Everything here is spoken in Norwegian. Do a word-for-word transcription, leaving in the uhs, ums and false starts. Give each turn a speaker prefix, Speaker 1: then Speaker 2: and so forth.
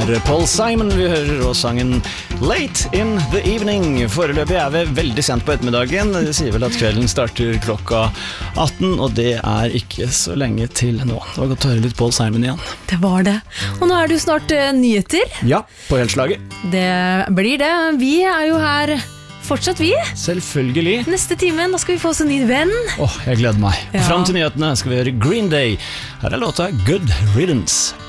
Speaker 1: var Paul Simon vi hører, og sangen Late in the Evening. Foreløpig er vi veldig sent på ettermiddagen. Det sier vel at kvelden starter klokka atten, og det er ikke så lenge til nå. Det var godt å høre litt Paul Simon igjen.
Speaker 2: Det var det. Og nå er det jo snart uh, nyheter.
Speaker 1: Ja, på helslaget.
Speaker 2: Det blir det. Vi er jo her fortsatt vi.
Speaker 1: Selvfølgelig.
Speaker 2: Neste time, da skal vi få oss en ny venn.
Speaker 1: Åh, oh, jeg gleder meg.
Speaker 2: Ja.
Speaker 1: Fram til nyhetene skal vi høre Green Day. Her er låta Good Riddance.